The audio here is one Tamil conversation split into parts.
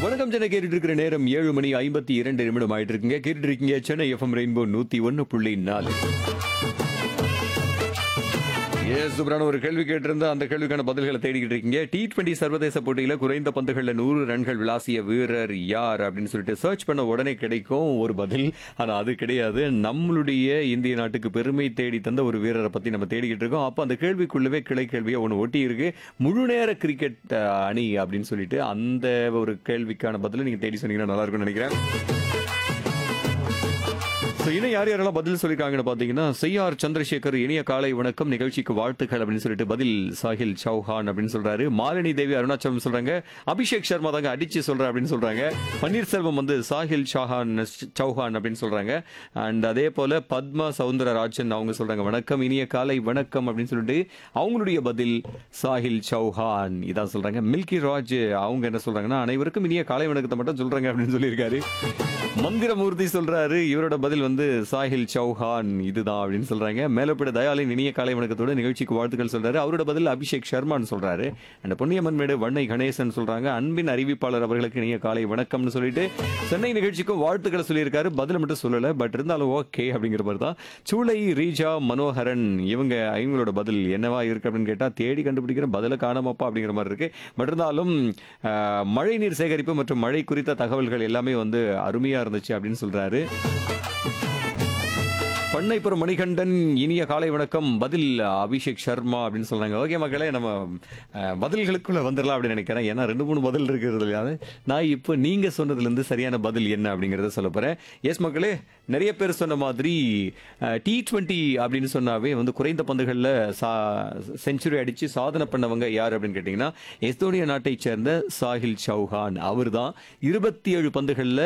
வணக்கம் சென்னை கேட்டுட்டு இருக்கிற நேரம் 7:52 ஆயிட்டு இருக்குங்க. கேட்டுட்டு இருக்கீங்க சென்னை எஃப்எம் ரெயின்போ 101.4. சூப்பரான ஒரு கேள்வி கேட்டிருந்தா அந்த கேள்விக்கான பதில்களை தேடிக்கிட்டு இருக்கீங்க. T20 சர்வதேச போட்டியில குறைந்த பந்துகள்ல 100 ரன்கள் விளாசிய வீரர் யார் அப்படின்னு சொல்லிட்டு சர்ச் பண்ண உடனே கிடைக்கும் ஒரு பதில். ஆனா அது கிடையாது. நம்மளுடைய இந்திய நாட்டுக்கு பெருமை தேடி தந்த ஒரு வீரரை பத்தி நம்ம தேடிக்கிட்டு இருக்கோம். அப்ப அந்த கேள்விக்குள்ளவே கிளை கேள்வியா ஒன்று ஒட்டி இருக்கு. முழு நேர கிரிக்கெட் அணி அப்படின்னு சொல்லிட்டு அந்த ஒரு கேள்விக்கான பதிலை நீங்க தேடி சொன்னீங்கன்னா நல்லா இருக்கும்னு நினைக்கிறேன். இன்னும் யார் யாரெல்லாம் பதில் சொல்லியிருக்காங்கன்னு பாத்தீங்கன்னா, செய்யார் சந்திரசேகர் இனிய காலை வணக்கம், நிகழ்ச்சிக்கு வாழ்த்துக்கள் அப்படின்னு சொல்லிட்டு பதில் சாஹில் சௌஹான் அப்படின்னு சொல்றாரு. மாலினி தேவி அருணாச்சலம் சொல்றாங்க. அபிஷேக் சர்மா தாங்க அடிச்சு சொல்ற அப்படின்னு சொல்றாங்க. பன்னீர்செல்வம் வந்து சாஹில் சௌஹான் அப்படின்னு சொல்றாங்க. அண்ட் அதே போல பத்மா சவுந்தரராஜன் அவங்க சொல்றாங்க வணக்கம் இனிய காலை வணக்கம் அப்படின்னு சொல்லிட்டு அவங்களுடைய பதில் சாஹில் சௌஹான் இதான் சொல்றாங்க. மில்கி ராஜ் அவங்க என்ன சொல்றாங்கன்னா, அனைவருக்கும் இனிய காலை வணக்கத்தை மட்டும் சொல்றாங்க அப்படின்னு சொல்லியிருக்காரு. மந்திரமூர்த்தி சொல்றாரு இவரோட பதில் வந்து சாஹில் சௌஹான் இதுதான் அப்படின்னு சொல்றாங்க. மேலப்பட தயாலின் இனிய காலை வணக்கத்தோட நிகழ்ச்சிக்கு வாழ்த்துக்கள் சொல்றாரு. அவரோட பதில் அபிஷேக் சர்மான்னு சொல்றாரு. அந்த பொன்னியம்மன் மேடு வண்ணை கணேசன் சொல்றாங்க அன்பின் அறிவிப்பாளர் அவர்களுக்கு இனிய காலை வணக்கம்னு சொல்லிட்டு சென்னை நிகழ்ச்சிக்கும் வாழ்த்துக்களை சொல்லியிருக்காரு. பதில் மட்டும் சொல்லல, பட் இருந்தாலும் ஓகே அப்படிங்கிற மாதிரி தான். சூளை ரீஜா மனோகரன் இவங்களோட பதில் என்னவா இருக்கு அப்படின்னு கேட்டா தேடி கண்டுபிடிக்கிற பதில காணாமப்பா அப்படிங்கிற மாதிரி இருக்கு. பட் இருந்தாலும் மழை நீர் சேகரிப்பு மற்றும் மழை குறித்த தகவல்கள் எல்லாமே வந்து அருமையா இருந்துச்சு அப்படின்னு சொல்றாரு. பண்ணைப்புறம் மணிகண்டன் இனிய காலை வணக்கம், பதில் அபிஷேக் சர்மா அப்படின்னு சொல்றாங்க. ஓகே மக்களே, நம்ம பதில்களுக்குள்ள வந்துடலாம் அப்படின்னு நினைக்கிறேன். ஏன்னா 2-3 பதில் இருக்கிறது இல்லையா. நான் இப்போ நீங்க சொன்னதுல இருந்து சரியான பதில் என்ன அப்படிங்கறத சொல்ல போறேன். எஸ் மக்களே, நிறைய பேர் சொன்ன மாதிரி T20 அப்படின்னு சொன்னாவே வந்து குறைந்த பந்துகள்ல செஞ்சுரி அடிச்சு சாதனை பண்ணவங்க யார் அப்படின்னு கேட்டீங்கன்னா, எஸ்தோனியா நாட்டை சேர்ந்த சாஹில் சௌஹான். அவர் தான் 27 பந்துகள்ல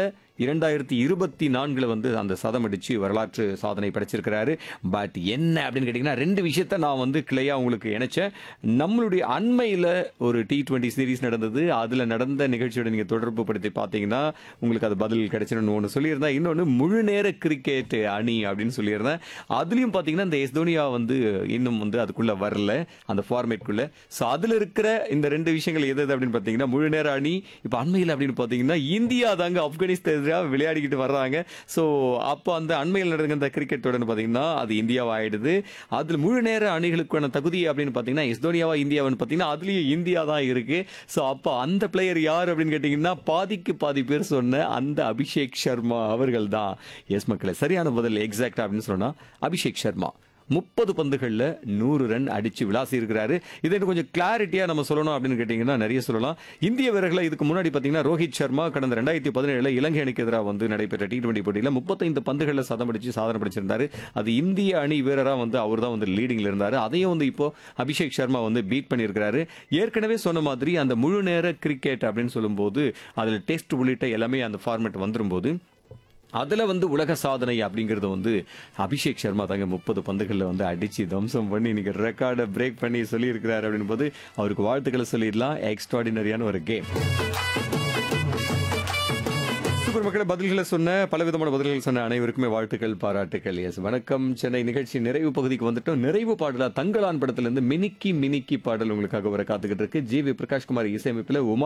2024 வந்து அந்த சதம் அடிச்சு வரலாற்று சாதனை படைச்சிருக்கிறாரு. பட் என்ன அப்படின்னு கேட்டீங்கன்னா, 2 விஷயத்த நான் வந்து கிளையா உங்களுக்கு இணைச்சேன். நம்மளுடைய அண்மையில் ஒரு T20 சீரீஸ் நடந்தது. அதுல நடந்த நிகழ்ச்சியோட நீங்க தொடர்பு படுத்தி பார்த்தீங்கன்னா உங்களுக்கு அது பதில் கிடைச்சிடும். ஒன்று சொல்லியிருந்தேன். இன்னொன்று முழு நேர கிரிக்கெட் அணி அப்படின்னு சொல்லியிருந்தேன். அதுலயும் பார்த்தீங்கன்னா இந்த எஸ்தோனியா வந்து இன்னும் வந்து அதுக்குள்ள வரல, அந்த ஃபார்மேட்குள்ள. ஸோ அதுல இருக்கிற இந்த 2 விஷயங்கள் எது அப்படின்னு பார்த்தீங்கன்னா, முழு நேர அணி இப்போ அண்மையில் அப்படின்னு பார்த்தீங்கன்னா இந்தியா தாங்க ஆப்கானிஸ்தான் விளையாடிக்கிட்டு வர்றாங்க. சோ அப்போ அந்த அண்மையில் நடந்த அந்த கிரிக்கெட் தொடர்ந்து பாத்தீங்கன்னா அது இந்தியாவா ஆயிடுது. அதுல முழு நேர அணிகளுக்கான தகுதி அப்படின்னு பாத்தீங்கன்னா எஸ்தோனியாவா இந்தியாவான்னு பாத்தீங்கன்னா அதுலயும் இந்தியா தான் இருக்கு. சோ அப்போ அந்த பிளேயர் யார் அப்படின்னு கேட்டீங்கன்னா, பாதிக்கு பாதி பேர் சொன்ன அந்த அபிஷேக் சர்மா அவர்கள் தான். எஸ் மக்களே, சரியான பதில் எக்ஸாக்டா அப்படின்னு சொன்னா அபிஷேக் சர்மா 30 பந்துகள்ல 100 ரன் அடிச்சு விளாசி இருக்கிறாரு. இதை கொஞ்சம் கிளாரிட்டியா நம்ம சொல்லணும் அப்படின்னு கேட்டீங்கன்னா நிறைய சொல்லலாம். இந்திய வீரர்களை இதுக்கு முன்னாடி பாத்தீங்கன்னா ரோஹித் சர்மா கடந்த 2017 இலங்கை அணிக்கு எதிராக வந்து நடைபெற்ற T20 போட்டியில 35 பந்துகள்ல சதம் அடிச்சு சாதனை படிச்சிருந்தாரு. அது இந்திய அணி வீரரா வந்து அவர் தான் வந்து லீடிங்ல இருந்தாரு. அதையும் வந்து இப்போ அபிஷேக் சர்மா வந்து பீட் பண்ணியிருக்கிறாரு. ஏற்கனவே சொன்ன மாதிரி அந்த முழு நேர கிரிக்கெட் அப்படின்னு சொல்லும்போது அதுல டெஸ்ட் உள்ளிட்ட எல்லாமே அந்த ஃபார்மேட் வந்துடும் போது அதுல வந்து உலக சாதனை அப்படிங்கறது வந்து அபிஷேக் சர்மா தாங்க 30 பந்துகள்ல வந்து அடிச்சு தம்சம் பண்ணி இன்னைக்கு ரெக்கார்டை பிரேக் பண்ணி சொல்லி இருக்கிறாரு அப்படின்னு போது அவருக்கு வாழ்த்துக்களை சொல்லிடலாம். எக்ஸ்ட்ராடினரியான ஒரு கேம். சூப்பர் மக்களை, பதில்களை சொன்ன பலவிதமான பதில்கள் சொன்ன அனைவருக்குமே வாழ்த்துக்கள், பாராட்டுக்கள். எஸ் வணக்கம் சென்னை நிகழ்ச்சி நிறைவு பகுதிக்கு வந்துட்டோம். நிறைவு பாடலா தங்களான் படத்திலிருந்து மினிக்கி மினிக்கி பாடல் உங்களுக்காக வர காத்துக்கிட்டு இருக்கு. ஜி.வி. பிரகாஷ்குமார் இசையமைப்பில் உமா